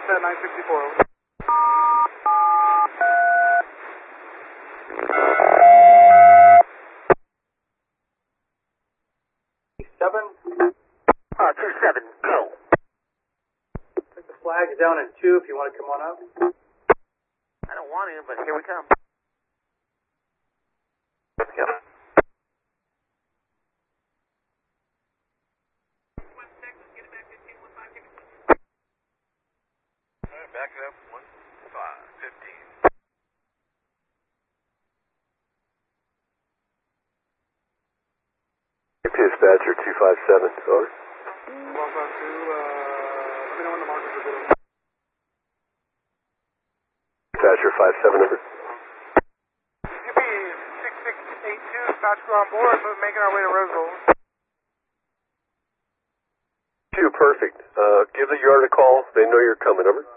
set 964, over. 27, go. Take the flag down in 2 if you want to come on up. I don't want to, but here we come. Yep. Alright, back it up, 15. Dispatcher 257, over. 152, let me know when the markers are good. Dispatcher 57, over. UP 6682, Scotch crew on board, making our way to Roseville. 2, perfect. Give the yard a call. They know you're coming, over.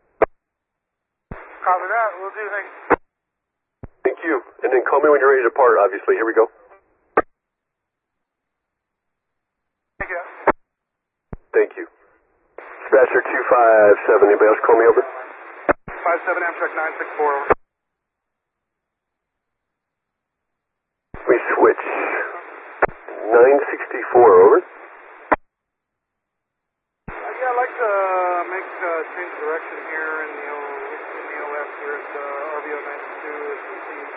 Copy that, we'll do, thanks. Thank you. And then call me when you're ready to depart, obviously. Here we go. Thank you. Thank you. Dispatcher 257, anybody else call me, over? 57 Amtrak 964, over. We switch. 964, over. Yeah, I'd like to make change direction here in the OS here at RVO 92 as we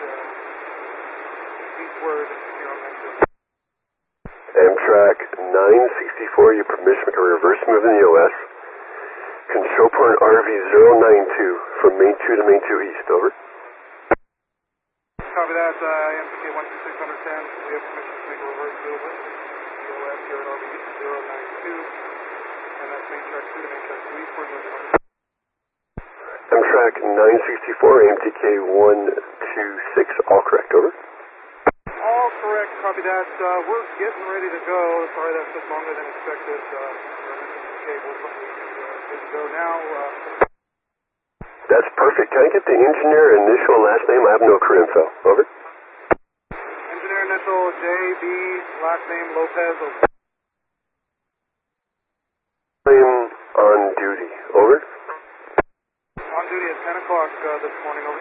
see eastward here on 92. Amtrak 964, your permission to reverse move in the OS. Control point RV 092 from main 2 to main 2 east, over. Copy that, MTK 12610, we have permission to make a reverse move in the OS here at RV 092, and that's main track 2 to main track 2 eastward, over. Amtrak 964, MTK 126, all correct, over. All correct, copy that. We're getting ready to go. Sorry that took longer than expected. Cables, but we good to go now. That's perfect. Can I get the engineer initial and last name? I have no crew info. Over. Engineer initial JB, last name Lopez. Over. I'm on duty. Over. On duty at 10 o'clock this morning. Over.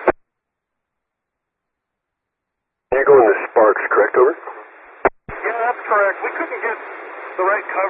You're going to Sparks, correct? Over. Yeah, that's correct. We couldn't get the right coverage.